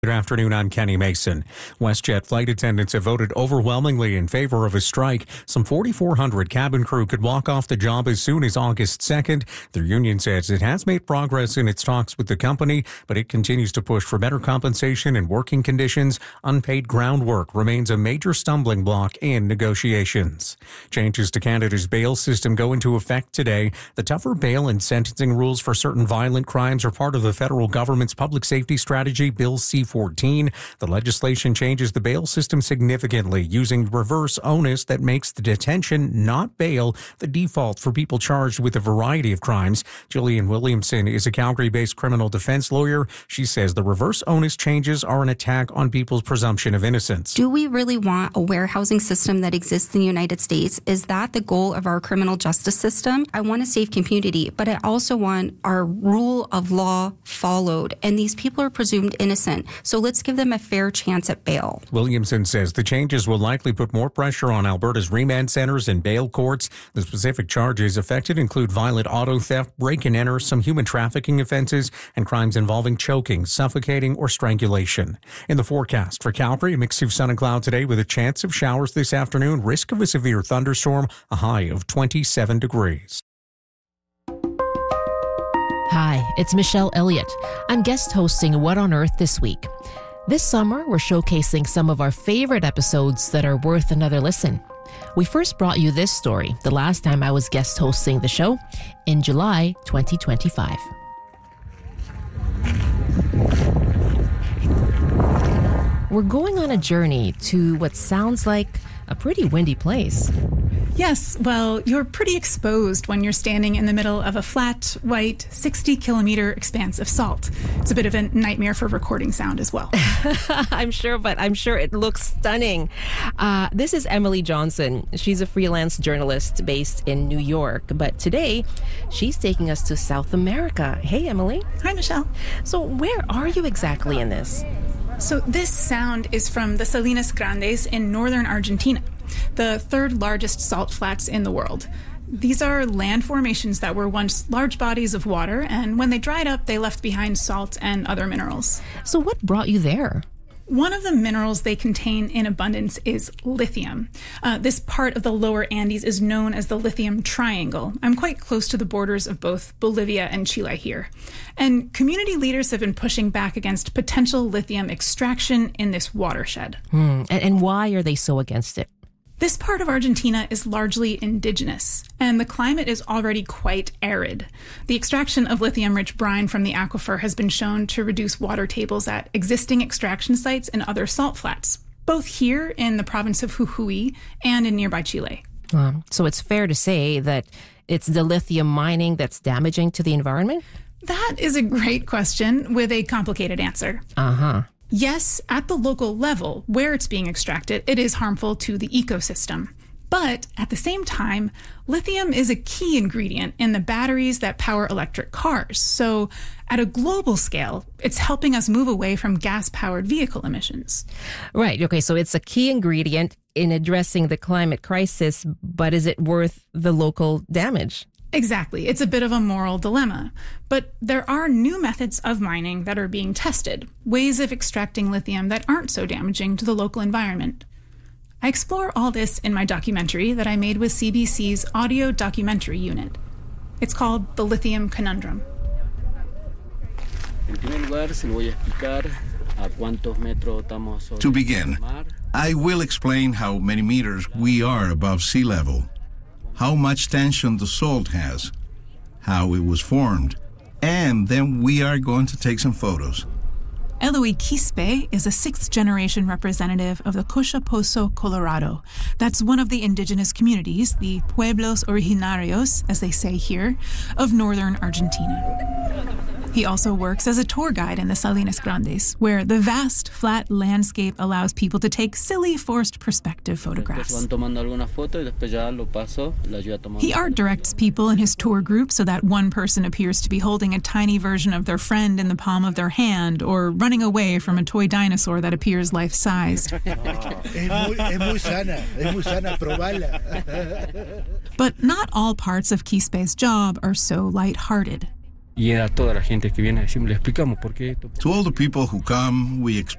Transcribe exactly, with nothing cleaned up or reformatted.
Good afternoon, I'm Kenny Mason. WestJet flight attendants have voted overwhelmingly in favor of a strike. Some forty-four hundred cabin crew could walk off the job as soon as August second. Their union says it has made progress in its talks with the company, but it continues to push for better compensation and working conditions. Unpaid ground work remains a major stumbling block in negotiations. Changes to Canada's bail system go into effect today. The tougher bail and sentencing rules for certain violent crimes are part of the federal government's public safety strategy, Bill C fourteen. The legislation changes the bail system significantly, using reverse onus that makes the detention, not bail, the default for people charged with a variety of crimes. Jillian Williamson is a Calgary-based criminal defense lawyer. She says the reverse onus changes are an attack on people's presumption of innocence. Do we really want a warehousing system that exists in the United States? Is that the goal of our criminal justice system? I want a safe community, but I also want our rule of law followed, and these people are presumed innocent. So let's give them a fair chance at bail. Williamson says the changes will likely put more pressure on Alberta's remand centers and bail courts. The specific charges affected include violent auto theft, break-and-enter, some human trafficking offenses, and crimes involving choking, suffocating, or strangulation. In the forecast for Calgary, a mix of sun and cloud today with a chance of showers this afternoon, risk of a severe thunderstorm, a high of twenty-seven degrees. Hi, it's Michelle Elliott. I'm guest hosting What on Earth this week. This summer, we're showcasing some of our favorite episodes that are worth another listen. We first brought you this story the last time I was guest hosting the show in July twenty twenty-five. We're going on a journey to what sounds like a pretty windy place. Yes, well, you're pretty exposed when you're standing in the middle of a flat, white, sixty kilometer expanse of salt. It's a bit of a nightmare for recording sound as well. I'm sure, but I'm sure it looks stunning. Uh, this is Emily Johnson. She's a freelance journalist based in New York, but today she's taking us to South America. Hey, Emily. Hi, Michelle. So where are you exactly in this? So this sound is from the Salinas Grandes in northern Argentina, the third largest salt flats in the world. These are land formations that were once large bodies of water, and when they dried up, they left behind salt and other minerals. So what brought you there? One of the minerals they contain in abundance is lithium. Uh, this part of the lower Andes is known as the lithium triangle. I'm quite close to the borders of both Bolivia and Chile here. And community leaders have been pushing back against potential lithium extraction in this watershed. Hmm. And, and why are they so against it? This part of Argentina is largely indigenous, and the climate is already quite arid. The extraction of lithium-rich brine from the aquifer has been shown to reduce water tables at existing extraction sites and other salt flats, both here in the province of Jujuy and in nearby Chile. Um, so it's fair to say that it's the lithium mining that's damaging to the environment? That is a great question with a complicated answer. Uh-huh. Yes, at the local level, where it's being extracted, it is harmful to the ecosystem. But at the same time, lithium is a key ingredient in the batteries that power electric cars. So at a global scale, it's helping us move away from gas-powered vehicle emissions. Right. Okay. So it's a key ingredient in addressing the climate crisis, but is it worth the local damage? Exactly. It's a bit of a moral dilemma. But there are new methods of mining that are being tested, ways of extracting lithium that aren't so damaging to the local environment. I explore all this in my documentary that I made with C B C's audio documentary unit. It's called The Lithium Conundrum. To begin, I will explain how many meters we are above sea level, how much tension the salt has, how it was formed, and then we are going to take some photos. Eloy Quispe is a sixth-generation representative of the Cochaposo, Colorado. That's one of the indigenous communities, the Pueblos Originarios, as they say here, of northern Argentina. He also works as a tour guide in the Salinas Grandes, where the vast, flat landscape allows people to take silly, forced perspective photographs. He art directs people in his tour group so that one person appears to be holding a tiny version of their friend in the palm of their hand, or running away from a toy dinosaur that appears life-sized. But not all parts of Quispe's job are so lighthearted. To all the people who come, we explain